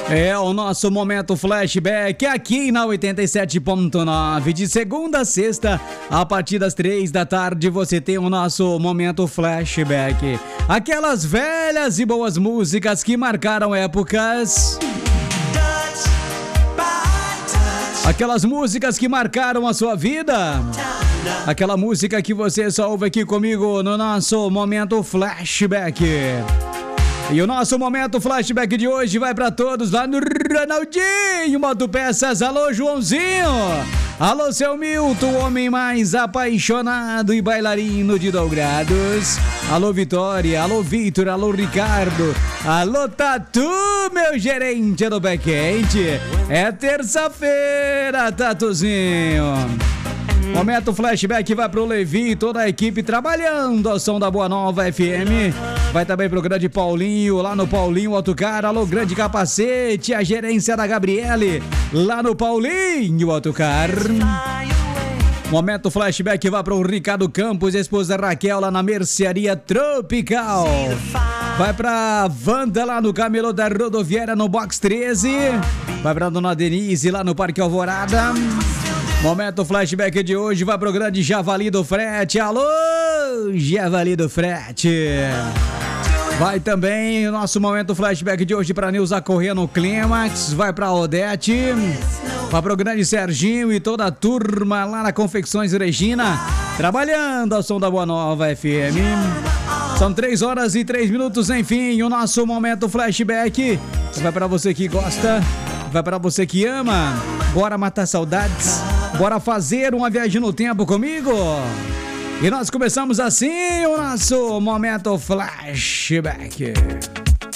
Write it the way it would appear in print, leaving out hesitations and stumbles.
É o nosso momento flashback aqui na 87.9. De segunda a sexta, a partir das 3 da tarde, você tem o nosso momento flashback. Aquelas velhas e boas músicas que marcaram épocas. Aquelas músicas que marcaram a sua vida. Aquela música que você só ouve aqui comigo no nosso momento flashback. E o nosso momento flashback de hoje vai pra todos lá no Ronaldinho Motopeças. Alô, Joãozinho. Alô, seu Milton, o homem mais apaixonado e bailarino de Dourados. Alô, Vitória. Alô, Vitor. Alô, Ricardo. Alô, Tatu, meu gerente do Backend. É terça-feira, Tatuzinho. Momento flashback vai pro Levi e toda a equipe trabalhando ao som da Boa Nova FM. Vai também pro grande Paulinho, lá no Paulinho Autocar. Alô, grande Capacete, a gerência da Gabriele, lá no Paulinho Autocar. Momento flashback vai pro Ricardo Campos, esposa Raquel, lá na Mercearia Tropical. Vai pra Wanda, lá no Camelô da Rodoviária, no Box 13. Vai pra Dona Denise, lá no Parque Alvorada. Momento flashback de hoje vai pro grande Javali do Frete. Alô, Javali do Frete. Vai também o nosso momento flashback de hoje pra Nilza Corrêa no Clímax. Vai pra Odete. Vai pro grande Serginho e toda a turma lá na Confecções Regina, trabalhando ao som da Boa Nova FM. São 3 horas e 3 minutos, enfim, o nosso momento flashback. Vai pra você que gosta, vai pra você que ama. Bora matar saudades. Bora fazer uma viagem no tempo comigo? E nós começamos assim o nosso momento flashback.